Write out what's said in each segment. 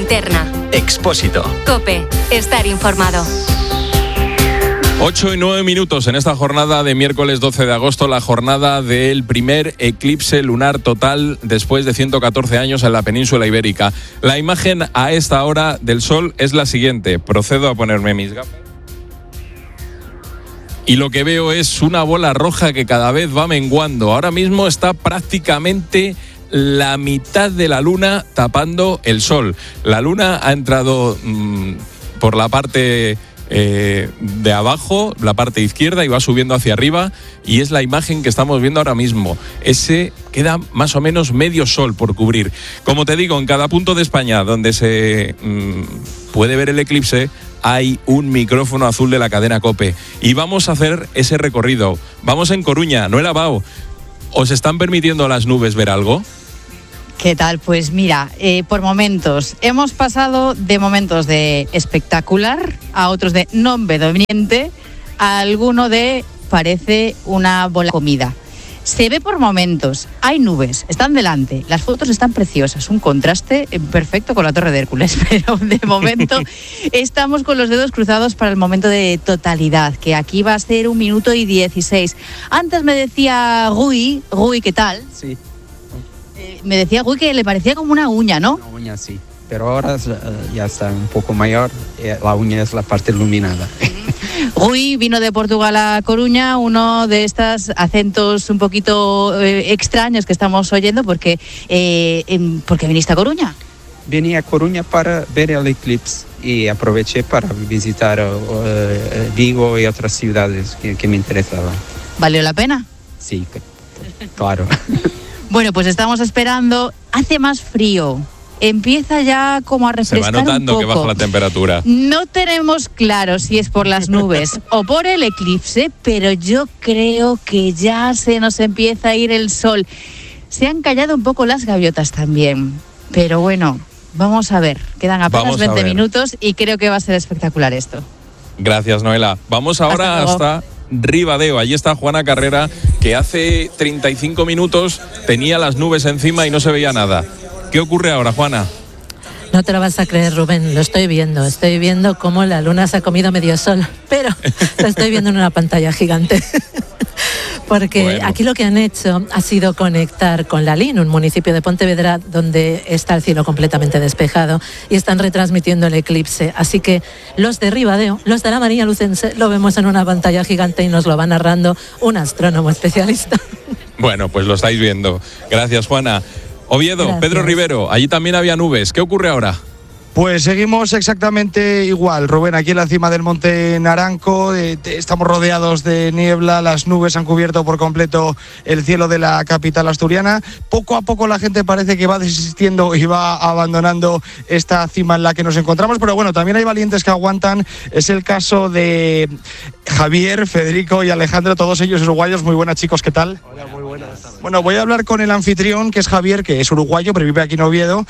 Linterna. Expósito. COPE. Estar informado. 8 y 9 minutos en esta jornada de miércoles 12 de agosto, la jornada del primer eclipse lunar total después de 114 años en la península ibérica. La imagen a esta hora del sol es la siguiente. Procedo a ponerme mis gafas. Y lo que veo es una bola roja que cada vez va menguando. Ahora mismo está prácticamente la mitad de la luna tapando el sol. La luna ha entrado por la parte de abajo, la parte izquierda, y va subiendo hacia arriba, y es la imagen que estamos viendo ahora mismo. Ese queda más o menos medio sol por cubrir. Como te digo, en cada punto de España donde se puede ver el eclipse hay un micrófono azul de la cadena COPE, y vamos a hacer ese recorrido. Vamos en Coruña. Noela Bao, ¿os están permitiendo las nubes ver algo? ¿Qué tal? Pues mira, por momentos hemos pasado de momentos de espectacular a otros de non vedoniente, a alguno de parece una bola de comida. Se ve por momentos, hay nubes, están delante, las fotos están preciosas, un contraste perfecto con la Torre de Hércules, pero de momento estamos con los dedos cruzados para el momento de totalidad, que aquí va a ser 1 minuto y 16. Antes me decía Rui, ¿qué tal? Sí. Me decía Rui que le parecía como una uña, ¿no? Una uña, sí. Pero ahora ya está un poco mayor, la uña es la parte iluminada. Rui vino de Portugal a Coruña, uno de estos acentos un poquito extraños que estamos oyendo, porque viniste a Coruña. Vine a Coruña para ver el eclipse y aproveché para visitar Vigo y otras ciudades que me interesaban. ¿Valió la pena? Sí, claro. Bueno, pues estamos esperando. Hace más frío. Empieza ya como a refrescar un poco. Se va notando que baja la temperatura. No tenemos claro si es por las nubes o por el eclipse, pero yo creo que ya se nos empieza a ir el sol. Se han callado un poco las gaviotas también, pero bueno, vamos a ver. Quedan apenas 20 minutos y creo que va a ser espectacular esto. Gracias, Noela. Vamos ahora hasta Ribadeo. Allí está Juana Carrera, que hace 35 minutos tenía las nubes encima y no se veía nada. ¿Qué ocurre ahora, Juana? No te lo vas a creer, Rubén, lo estoy viendo cómo la luna se ha comido medio sol, pero lo estoy viendo en una pantalla gigante. Porque bueno, aquí lo que han hecho ha sido conectar con Lalín, un municipio de Pontevedra donde está el cielo completamente despejado, y están retransmitiendo el eclipse. Así que los de Ribadeo, los de la María Lucense, lo vemos en una pantalla gigante y nos lo va narrando un astrónomo especialista. Bueno, pues lo estáis viendo. Gracias, Juana. Oviedo, gracias. Pedro Rivero, allí también había nubes. ¿Qué ocurre ahora? Pues seguimos exactamente igual, Rubén, aquí en la cima del Monte Naranco, estamos rodeados de niebla, las nubes han cubierto por completo el cielo de la capital asturiana. Poco a poco la gente parece que va desistiendo y va abandonando esta cima en la que nos encontramos, pero bueno, también hay valientes que aguantan. Es el caso de Javier, Federico y Alejandro, todos ellos uruguayos. Muy buenas, chicos, ¿qué tal? Hola, muy buenas. Bueno, voy a hablar con el anfitrión, que es Javier, que es uruguayo, pero vive aquí en Oviedo.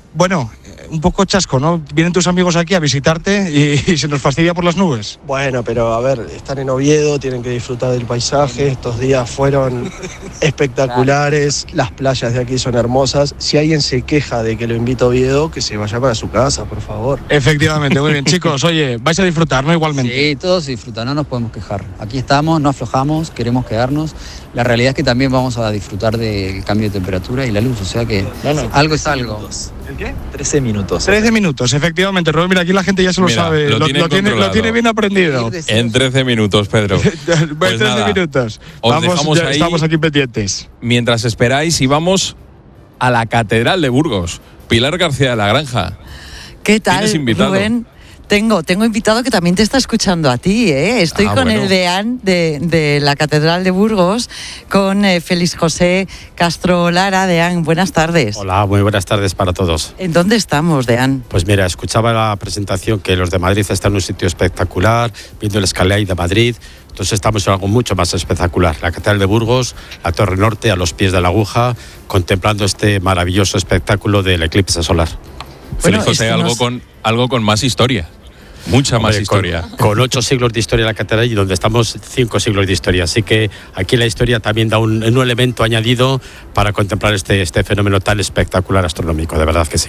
Un poco chasco, ¿no? Vienen tus amigos aquí a visitarte y se nos fastidia por las nubes. Bueno, pero a ver, están en Oviedo, tienen que disfrutar del paisaje. Estos días fueron espectaculares, las playas de aquí son hermosas. Si alguien se queja de que lo invito a Oviedo, que se vaya para su casa, por favor. Efectivamente, muy bien, chicos, oye, vais a disfrutar, ¿no? Igualmente. Sí, todos disfrutan, no nos podemos quejar. Aquí estamos, no aflojamos, queremos quedarnos. La realidad es que también vamos a disfrutar del cambio de temperatura y la luz, o sea que algo es algo. ¿El qué? 13 minutos. 13 minutos, efectivamente. Rubén, mira, aquí la gente ya se lo sabe. Lo tiene bien aprendido. En 13 minutos, Pedro. Pues 13 minutos. Estamos aquí pendientes. Mientras esperáis, y vamos a la Catedral de Burgos. Pilar García de la Granja. ¿Qué tal, Rubén? Tengo invitado que también te está escuchando a ti, ¿eh? Estoy con el deán de la Catedral de Burgos, con Félix José Castro Lara. Deán, buenas tardes. Hola, muy buenas tardes para todos. ¿En dónde estamos, deán? Pues mira, escuchaba la presentación que los de Madrid están en un sitio espectacular, viendo el Escalay de Madrid. Entonces estamos en algo mucho más espectacular. La Catedral de Burgos, la Torre Norte a los pies de la aguja, contemplando este maravilloso espectáculo del eclipse solar. Félix José, algo con más historia. Mucha más historia. Con 8 siglos de historia la catedral y donde estamos 5 siglos de historia. Así que aquí la historia también da un elemento añadido para contemplar este fenómeno tan espectacular astronómico, de verdad que sí.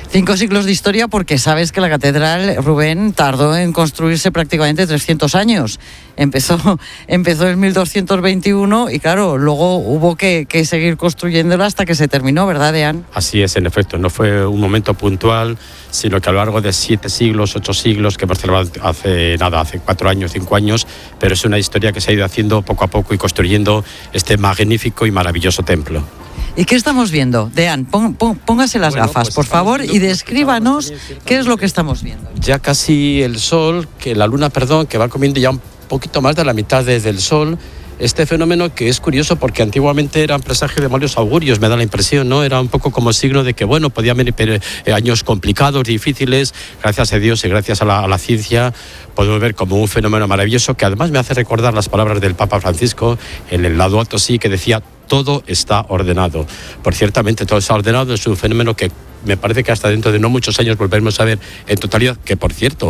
5 siglos de historia, porque sabes que la catedral, Rubén, tardó en construirse prácticamente 300 años. Empezó en 1221 y claro, luego hubo que seguir construyéndola hasta que se terminó, ¿verdad, Dean? Así es, en efecto, no fue un momento puntual, sino que a lo largo de 7 siglos, 8 siglos, que hemos celebrado hace 4 años, 5 años, pero es una historia que se ha ido haciendo poco a poco y construyendo este magnífico y maravilloso templo. ¿Y qué estamos viendo? Dean, póngase las gafas, por favor, y descríbanos qué es lo que estamos viendo. Ya casi el sol, la luna, que va comiendo ya un poquito más de la mitad del sol. Este fenómeno que es curioso porque antiguamente eran presagios de malos augurios, me da la impresión, ¿no? Era un poco como signo de que, bueno, podían venir años complicados, difíciles. Gracias a Dios y gracias a la ciencia podemos ver como un fenómeno maravilloso que además me hace recordar las palabras del Papa Francisco en el Laudato Si, que decía: todo está ordenado. Por ciertamente todo está ordenado, es un fenómeno que me parece que hasta dentro de no muchos años volveremos a ver en totalidad, que por cierto,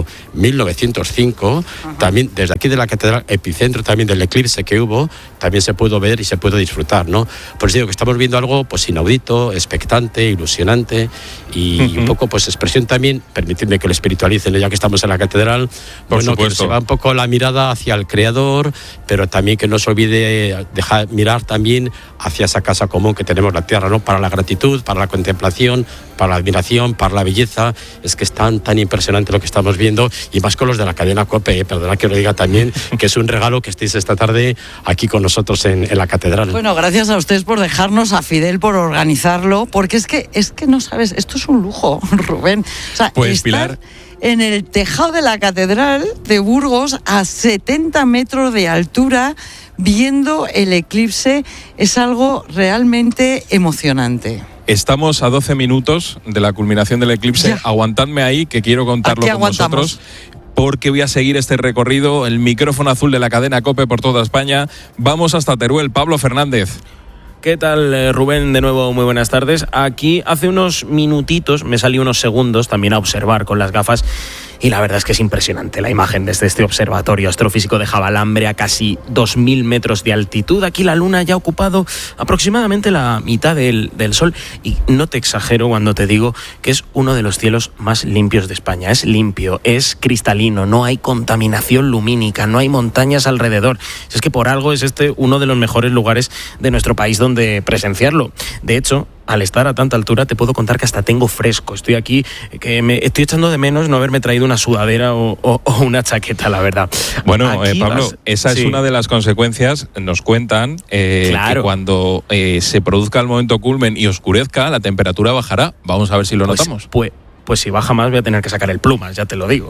1905, también desde aquí de la catedral, epicentro también del eclipse que hubo, también se pudo ver y se pudo disfrutar, ¿no? Por eso digo que estamos viendo algo pues inaudito, expectante, ilusionante y un poco pues expresión también, permitidme que lo espiritualicen ya que estamos en la catedral, bueno, que se va un poco la mirada hacia el Creador, pero también que no se olvide dejar mirar también hacia esa casa común que tenemos la tierra, ¿no? Para la gratitud, para la contemplación, para la admiración, para la belleza. Es que es tan impresionante lo que estamos viendo, y más con los de la cadena COPE, perdona que lo diga también, que es un regalo que estéis esta tarde aquí con nosotros en la catedral. Bueno, gracias a ustedes por dejarnos, a Fidel por organizarlo, porque es que no sabes, esto es un lujo, Rubén. O sea, pues Pilar, en el tejado de la catedral de Burgos, a 70 metros de altura, viendo el eclipse, es algo realmente emocionante. Estamos a 12 minutos de la culminación del eclipse. Ya. Aguantadme ahí, que quiero contarlo con vosotros, porque voy a seguir este recorrido, el micrófono azul de la cadena COPE por toda España. Vamos hasta Teruel. Pablo Fernández. ¿Qué tal, Rubén? De nuevo, muy buenas tardes. Aquí hace unos minutitos, me salí unos segundos también a observar con las gafas, y la verdad es que es impresionante la imagen desde este observatorio astrofísico de Javalambre a casi 2.000 metros de altitud. Aquí la luna ya ha ocupado aproximadamente la mitad del sol, y no te exagero cuando te digo que es uno de los cielos más limpios de España. Es limpio, es cristalino, no hay contaminación lumínica, no hay montañas alrededor. Es que por algo es este uno de los mejores lugares de nuestro país donde presenciarlo. De hecho, al estar a tanta altura te puedo contar que hasta tengo fresco. Estoy aquí, que me estoy echando de menos no haberme traído una sudadera o una chaqueta, la verdad. Bueno, Pablo, esa es una de las consecuencias. Nos cuentan que cuando se produzca el momento culmen y oscurezca, la temperatura bajará. Vamos a ver si lo notamos. Pues si baja más voy a tener que sacar el plumas, ya te lo digo.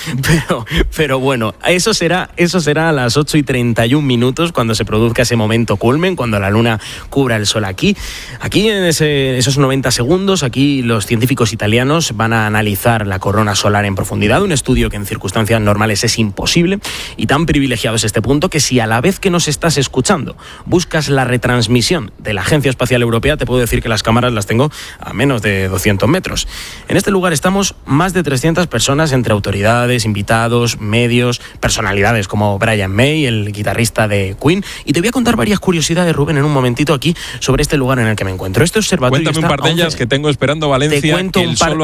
Pero bueno, eso será a las 8:31 cuando se produzca ese momento culmen, cuando la luna cubra el sol aquí. Aquí en esos 90 segundos, aquí los científicos italianos van a analizar la corona solar en profundidad, un estudio que en circunstancias normales es imposible, y tan privilegiado es este punto que si a la vez que nos estás escuchando buscas la retransmisión de la Agencia Espacial Europea, te puedo decir que las cámaras las tengo a menos de 200 metros. En este lugar estamos más de 300 personas, entre autoridades, invitados, medios, personalidades como Brian May, el guitarrista de Queen, y te voy a contar varias curiosidades, Rubén, en un momentito aquí sobre este lugar en el que me encuentro. Este observatorio Cuéntame un par de ellas que tengo esperando Valencia. Te cuento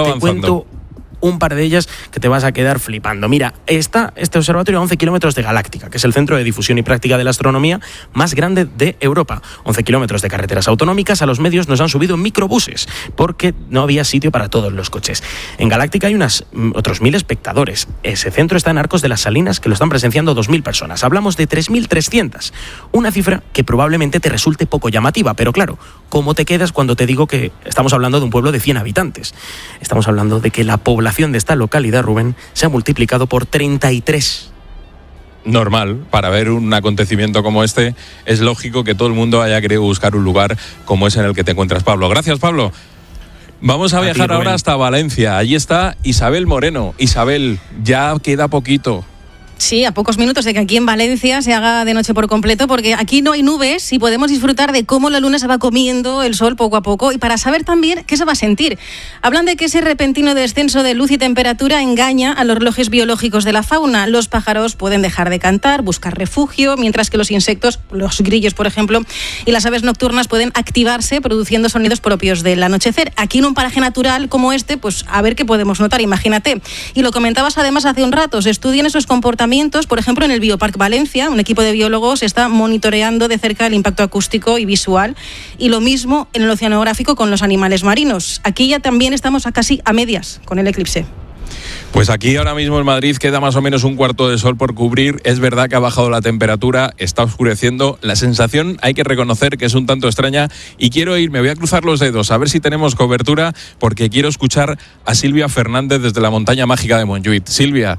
un par de ellas que te vas a quedar flipando. Mira, está este observatorio a 11 kilómetros de Galáctica, que es el centro de difusión y práctica de la astronomía más grande de Europa. 11 kilómetros de carreteras autonómicas. A los medios nos han subido microbuses porque no había sitio para todos los coches. En Galáctica hay otros 1.000 espectadores. Ese centro está en Arcos de las Salinas, que lo están presenciando 2.000 personas. Hablamos de 3.300. Una cifra que probablemente te resulte poco llamativa, pero claro, ¿cómo te quedas cuando te digo que estamos hablando de un pueblo de 100 habitantes? Estamos hablando de que la población de esta localidad, Rubén, se ha multiplicado por 33. Normal, para ver un acontecimiento como este, es lógico que todo el mundo haya querido buscar un lugar como ese en el que te encuentras, Pablo. Gracias, Pablo. Vamos a viajar ahora hasta Valencia. Allí está Isabel Moreno. Isabel, ya queda poquito. Sí, a pocos minutos de que aquí en Valencia se haga de noche por completo, porque aquí no hay nubes y podemos disfrutar de cómo la luna se va comiendo el sol poco a poco, y para saber también qué se va a sentir. Hablan de que ese repentino descenso de luz y temperatura engaña a los relojes biológicos de la fauna. Los pájaros pueden dejar de cantar, buscar refugio, mientras que los insectos, los grillos por ejemplo, y las aves nocturnas pueden activarse produciendo sonidos propios del anochecer. Aquí en un paraje natural como este, pues a ver qué podemos notar, imagínate. Y lo comentabas además hace un rato, se estudian esos comportamientos. Por ejemplo, en el Bioparc Valencia, un equipo de biólogos está monitoreando de cerca el impacto acústico y visual, y lo mismo en el oceanográfico con los animales marinos. Aquí ya también estamos casi a medias con el eclipse. Pues aquí ahora mismo en Madrid queda más o menos un cuarto de sol por cubrir. Es verdad que ha bajado la temperatura, está oscureciendo. La sensación hay que reconocer que es un tanto extraña, y me voy a cruzar los dedos a ver si tenemos cobertura, porque quiero escuchar a Silvia Fernández desde la montaña mágica de Montjuïc. Silvia.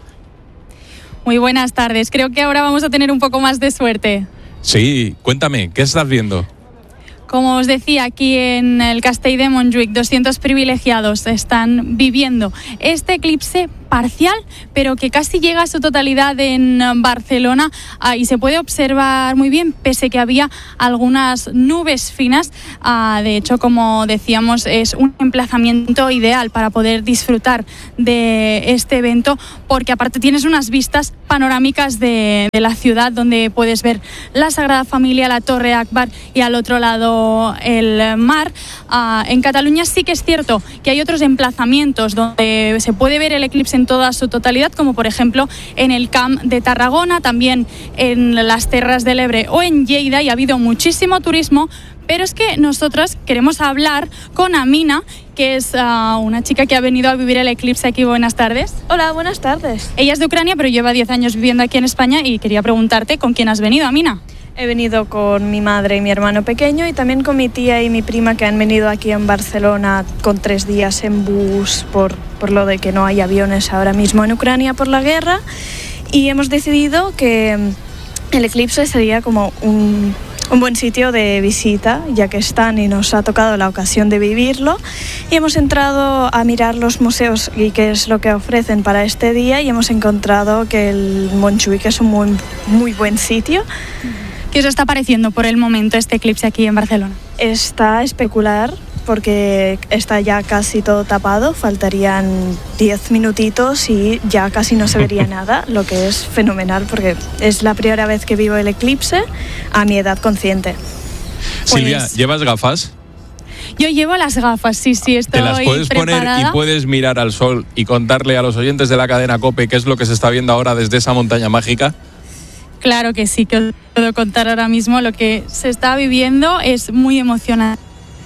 Muy buenas tardes. Creo que ahora vamos a tener un poco más de suerte. Sí, cuéntame, ¿qué estás viendo? Como os decía, aquí en el Castell de Montjuïc, 200 privilegiados están viviendo este eclipse parcial, pero que casi llega a su totalidad en Barcelona, y se puede observar muy bien, pese que había algunas nubes finas. De hecho, como decíamos, es un emplazamiento ideal para poder disfrutar de este evento, porque aparte tienes unas vistas panorámicas de la ciudad, donde puedes ver la Sagrada Familia, la Torre Akbar y al otro lado el mar. En Cataluña sí que es cierto que hay otros emplazamientos donde se puede ver el eclipse en toda su totalidad, como por ejemplo en el Camp de Tarragona, también en las Terras del Ebre o en Lleida, y ha habido muchísimo turismo. Pero es que nosotros queremos hablar con Amina, que es una chica que ha venido a vivir el eclipse aquí. Buenas tardes. Hola, buenas tardes. Ella es de Ucrania, pero lleva 10 años viviendo aquí en España, y quería preguntarte ¿con quién has venido, Amina? He venido con mi madre y mi hermano pequeño, y también con mi tía y mi prima, que han venido aquí en Barcelona con 3 días en bus por lo de que no hay aviones ahora mismo en Ucrania por la guerra, y hemos decidido que el eclipse sería como un buen sitio de visita, ya que están y nos ha tocado la ocasión de vivirlo, y hemos entrado a mirar los museos y qué es lo que ofrecen para este día, y hemos encontrado que el Montjuïc es un muy buen sitio. ¿Qué os está pareciendo por el momento este eclipse aquí en Barcelona? Está espectacular, porque está ya casi todo tapado, faltarían 10 minutitos y ya casi no se vería nada, lo que es fenomenal, porque es la primera vez que vivo el eclipse a mi edad consciente. Silvia, ¿llevas gafas? Yo llevo las gafas, sí, estoy preparada. ¿Te las puedes poner y puedes mirar al sol y contarle a los oyentes de la cadena COPE qué es lo que se está viendo ahora desde esa montaña mágica? Claro que sí, que os puedo contar ahora mismo. Lo que se está viviendo es muy emocionante.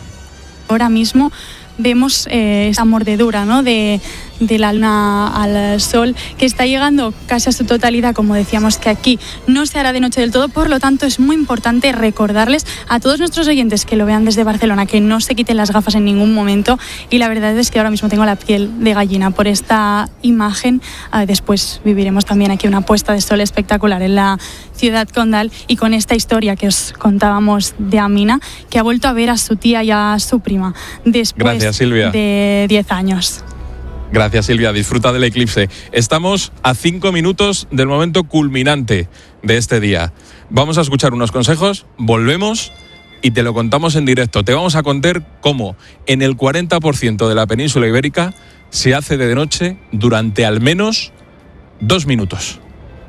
Ahora mismo vemos esa mordedura, ¿no?, de la luna al sol, que está llegando casi a su totalidad. Como decíamos, que aquí no se hará de noche del todo, por lo tanto es muy importante recordarles a todos nuestros oyentes que lo vean desde Barcelona que no se quiten las gafas en ningún momento, y la verdad es que ahora mismo tengo la piel de gallina por esta imagen. Después viviremos también aquí una puesta de sol espectacular en la ciudad condal, y con esta historia que os contábamos de Amina, que ha vuelto a ver a su tía y a su prima después de 10 años. Gracias, Silvia. Disfruta del eclipse. Estamos a 5 minutos del momento culminante de este día. Vamos a escuchar unos consejos, volvemos y te lo contamos en directo. Te vamos a contar cómo en el 40% de la península ibérica se hace de noche durante al menos 2 minutos.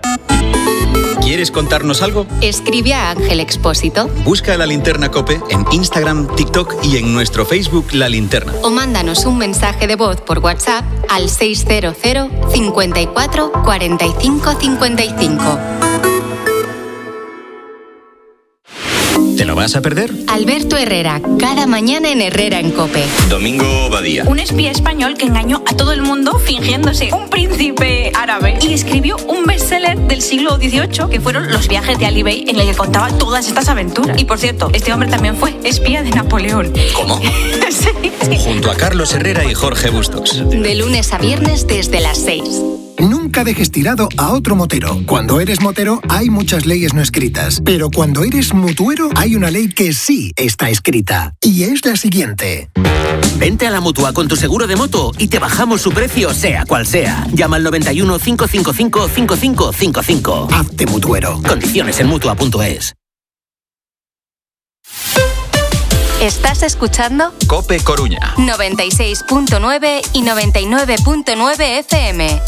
¿Quieres contarnos algo? Escribe a Ángel Expósito. Busca La Linterna COPE en Instagram, TikTok y en nuestro Facebook La Linterna. O mándanos un mensaje de voz por WhatsApp al 600 54 45 55. ¿Te lo vas a perder? Alberto Herrera, cada mañana en Herrera en COPE. Domingo Badía. Un espía español que engañó a todo el mundo fingiéndose un príncipe árabe y escribió un bestseller del siglo XVIII, que fueron Los viajes de Ali Bey, en el que contaba todas estas aventuras. Y por cierto, este hombre también fue espía de Napoleón. ¿Cómo? Sí. Junto a Carlos Herrera y Jorge Bustos. De lunes a viernes desde las 6. Nunca dejes tirado a otro motero. Cuando eres motero hay muchas leyes no escritas, pero cuando eres mutuero hay una ley que sí está escrita. Y es la siguiente. Vente a la Mutua con tu seguro de moto y te bajamos su precio sea cual sea. Llama al 91 555 5555. Hazte mutuero. Condiciones en Mutua.es. ¿Estás escuchando? COPE Coruña. 96.9 y 99.9 FM.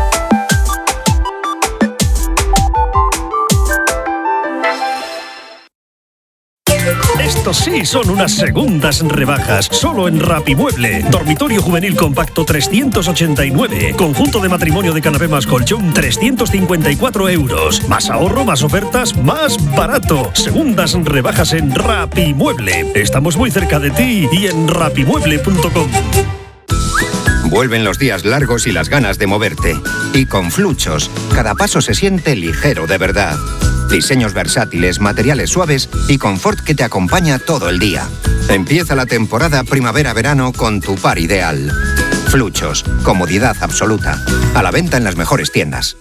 Estos sí son unas segundas rebajas, solo en Rapimueble. Dormitorio juvenil compacto 389. Conjunto de matrimonio de canapé más colchón 354 euros. Más ahorro, más ofertas, más barato. Segundas rebajas en Rapimueble. Estamos muy cerca de ti y en rapimueble.com. Vuelven los días largos y las ganas de moverte. Y con Fluchos, cada paso se siente ligero de verdad. Diseños versátiles, materiales suaves y confort que te acompaña todo el día. Empieza la temporada primavera-verano con tu par ideal. Fluchos, comodidad absoluta. A la venta en las mejores tiendas.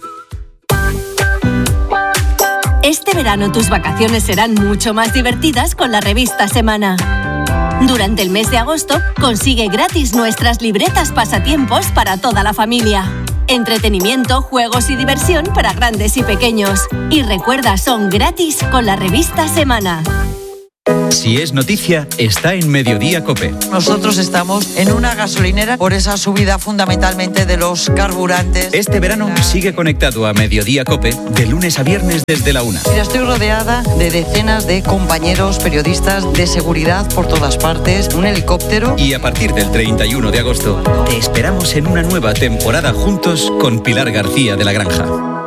Este verano tus vacaciones serán mucho más divertidas con la revista Semana. Durante el mes de agosto, consigue gratis nuestras libretas pasatiempos para toda la familia. Entretenimiento, juegos y diversión para grandes y pequeños. Y recuerda, son gratis con la revista Semana. Si es noticia, está en Mediodía COPE. Nosotros estamos en una gasolinera por esa subida fundamentalmente de los carburantes. Este verano sigue conectado a Mediodía COPE de lunes a viernes desde la 1. Mira, estoy rodeada de decenas de compañeros periodistas de seguridad por todas partes, un helicóptero. Y a partir del 31 de agosto, te esperamos en una nueva temporada juntos con Pilar García de la Granja.